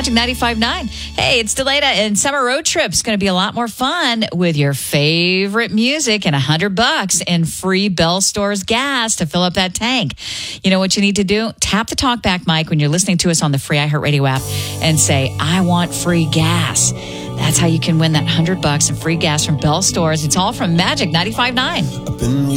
Magic 95.9. Hey, it's Delata, and summer road trip's going to be a lot more fun with your favorite music and $100 in free Bell Stores gas to fill up that tank. You know what you need to do? Tap the talkback mic when you're listening to us on the free iHeartRadio app and say, I want free gas. That's how you can win that $100 in free gas from Bell Stores. It's all from Magic 95.9.